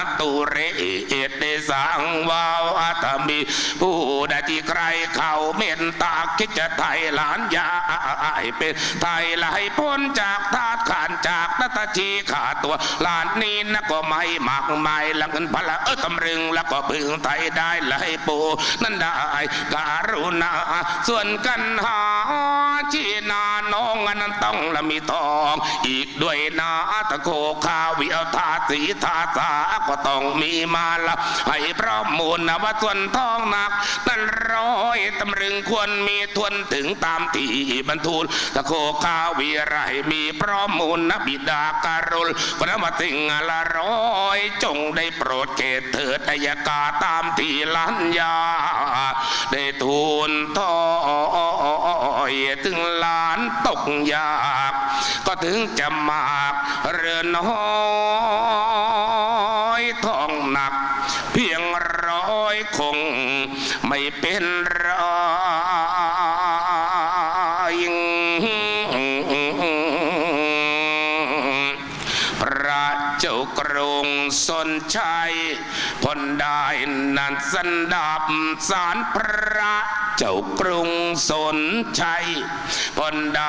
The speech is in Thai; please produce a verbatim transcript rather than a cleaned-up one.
ตุเรเอตเดสังวาวอาตมีผู้ใดที่ใครเขาเมตตาคิดจะไทยหลานยาเป็นไทยไหลพ้นจากทาสขานจากนัตชีขาดตัวหลานนี้นะก็ไม่มากมายหลังเงินพละเออกำรึงแล้วก็พึงไทยได้ไหลปูนั่นได้การุณาส่วนกันหาชีนาน้องอันนั้นต้องละมีทองอีกด้วยนาตะโคข้าวิเอาทาสีทาสาก็ต้องมีมาละให้พร้อมมูลนะว่าส่วนทองหนักนั่นร้อยตำรึงควรมีทวนถึงตามที่บรรทุนตะโคข้าวิไรมีพร้อมมูลนะบิดาการุลพระมาสิ่งละร้อยจงได้โปรดเกตเถิดอัยกาตามที่ล้านยาได้ทูลทอยถึงล้านตกยากก็ถึงจะมากเรือนน้อยทองหนักเพียงร้อยคงไม่เป็นไรพระเจ้ากรุงสนชัยพลได้นันสันดับสารพระเจ้ากรุงสนชัยพลได้